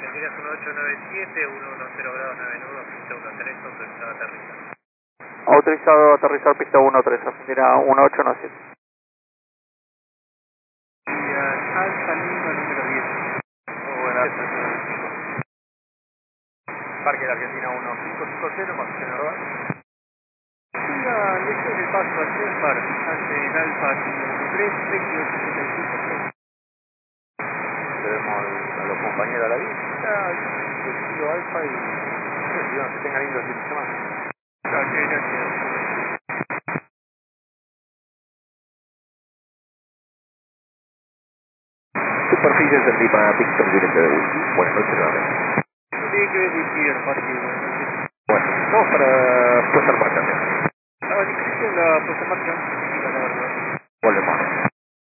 Argentinas 1897, 110 grados 9 nudos, pista 13, autorizado a aterrizar. Autorizado a aterrizar pista 13, Argentina 1897. Y Alfa Lima número 10. Muy buenas, Parque de la Argentina 1550, más general. Siga después del paso al Cesar, ante el Alfa 53, recto 65. Tenemos a los compañeros a la vista, el kilo Alfa y que tengan lindo fin de semana. Gracias, gracias. Superficies del Lima Victor directo de Whisky. Buenas noches nuevamente. No tiene que ver Whisky el partido, bueno. Bueno, vamos para puesta en marcha. La discreción, la puesta en marcha, la verdad. Volvemos.